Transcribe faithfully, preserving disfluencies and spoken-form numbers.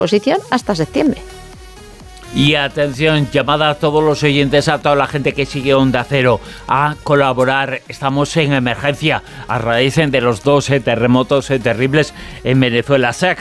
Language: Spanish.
exposición hasta septiembre. Y atención, llamada a todos los oyentes, a toda la gente que sigue Onda Cero a colaborar. Estamos en emergencia a raíz de los dos eh, terremotos eh, terribles en Venezuela.